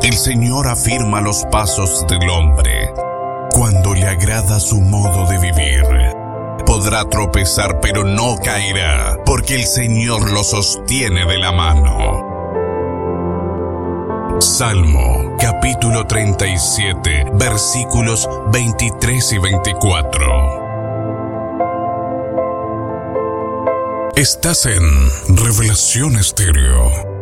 El Señor afirma los pasos del hombre. Cuando le agrada su modo de vivir, podrá tropezar pero no caerá, porque el Señor lo sostiene de la mano. Salmo, capítulo 37, versículos 23 y 24. Estás en Revelación Estéreo.